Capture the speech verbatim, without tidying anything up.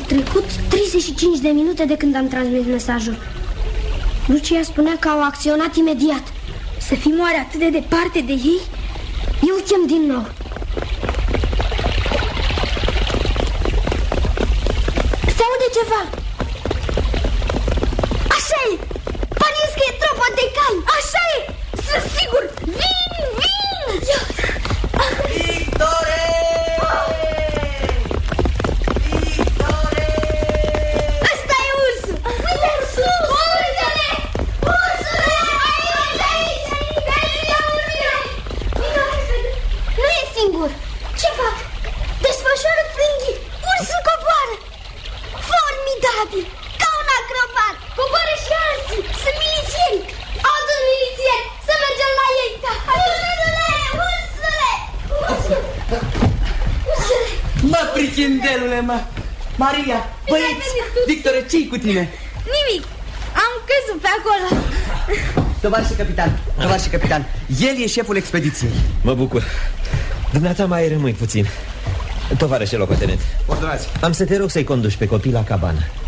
trecut treizeci și cinci de minute de când am transmis mesajul. Lucia spunea că au acționat imediat. Să fim oare atât de departe de ei? Eu chem din nou. Se aude ceva. Așa e! Pariez că e tropa de cai. Așa e! Sunt sigur! Vin, vin! Victore! Victore! Ăsta e ursul! Uite, ursul! Ursule! Ursule! Aici, aici! Aici, ursule! Nu e singur! Ce fac? Desfășoară frânghii! Ursul coboară! Formidabil! Ca un acrobat! Coboară și alții! Sunt milițieni! Adun milițieni! Să mergem la ei! Ursule! Ursule! Ursule! Ursule! Mă, prichindelule, mă! Maria, băieți, Victore, ce-i cu tine? Nimic! Am căzut pe acolo! Tovarășe capitan, tovarășe capitan, el e șeful expediției. Mă bucur. Dumneata mai rămâi puțin. Tovarășe locotenent, ordonați. am să te rog să-i conduci pe copii la cabană.